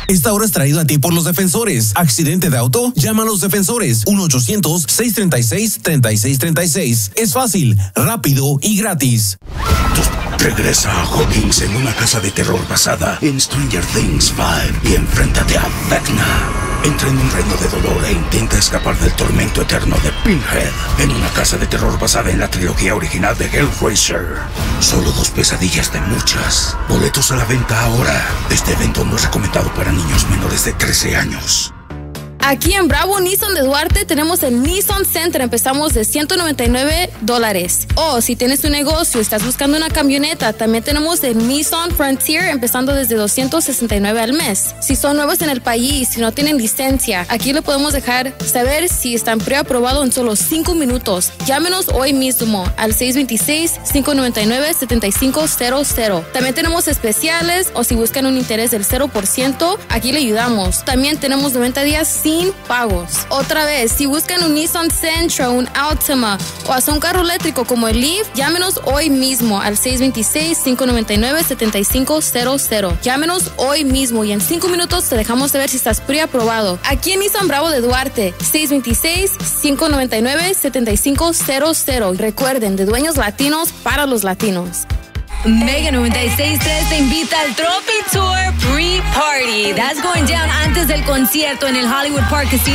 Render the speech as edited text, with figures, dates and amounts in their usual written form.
Esta hora es traído a ti por los defensores. ¿Accidente de auto? Llama a los defensores. 1-800-636-3636. Es fácil, rápido y gratis. Regresa a Hawkins en una casa de terror basada en Stranger Things 5 y enfréntate a Vecna. Entra en un reino de dolor e intenta escapar del tormento eterno de Pinhead en una casa de terror basada en la trilogía original de Hellraiser. Solo 2 pesadillas de muchas. Boletos a la venta ahora. Este evento no es recomendado para niños menores de 13 años. Aquí en Bravo Nissan de Duarte tenemos el Nissan Sentra. Empezamos de $199. O si tienes un negocio y estás buscando una camioneta, también tenemos el Nissan Frontier empezando desde $269 al mes. Si son nuevos en el país, si no tienen licencia, aquí le podemos dejar saber si están preaprobados en solo 5 minutos. Llámenos hoy mismo al 626-599-7500. También tenemos especiales o si buscan un interés del 0%, aquí le ayudamos. También tenemos 90 días sin pagos. Otra vez, si buscan un Nissan Sentra, un Altima o hasta un carro eléctrico como el Leaf, llámenos hoy mismo al 626-599-7500. Llámenos hoy mismo y en 5 minutos te dejamos saber si estás preaprobado. Aquí en Nissan Bravo de Duarte, 626-599-7500. Recuerden, de dueños latinos para los latinos. Mega 96.3 te invita al Trophy Tour Pre-Party. That's going down antes del concierto en el Hollywood Park Casino